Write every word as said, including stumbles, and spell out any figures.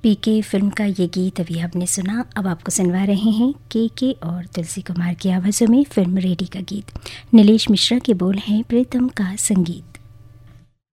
पीके film का ये गीत अभी आपने सुना। अब आपको सुनवा रहे हैं के के और तुलसी कुमार की आवाज़ों में फिल्म रेडी का गीत। नीलेश मिश्रा के बोल हैं, प्रीतम का संगीत।